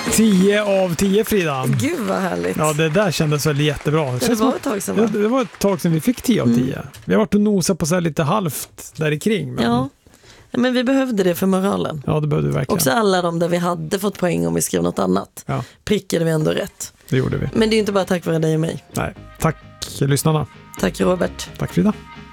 10 av 10, Frida. Gud vad härligt. Ja, det där kändes väl jättebra. Det var ett tag sedan, va? Det var ett tag sedan vi fick 10 av 10. Vi har varit och nosat på så här lite halvt där i kring. Men... Ja, men vi behövde det för moralen. Ja, det behövde vi verkligen. Också alla de där vi hade fått poäng om vi skrev något annat. Ja. Prickade vi ändå rätt. Det gjorde vi. Men det är ju inte bara tack vare dig och mig. Nej, tack lyssnarna. Tack Robert. Tack Frida.